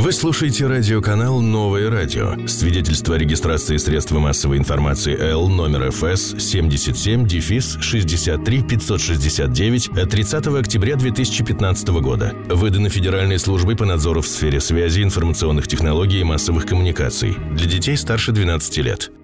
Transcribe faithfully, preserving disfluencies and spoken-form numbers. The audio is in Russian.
Вы слушаете радиоканал «Новое радио». Свидетельство о регистрации средства массовой информации Л номер эф эс семьдесят семь шестьдесят три пятьсот шестьдесят девять от тридцатого октября две тысячи пятнадцатого года. Выдано Федеральной службой по надзору в сфере связи, информационных технологий и массовых коммуникаций для детей старше двенадцати лет.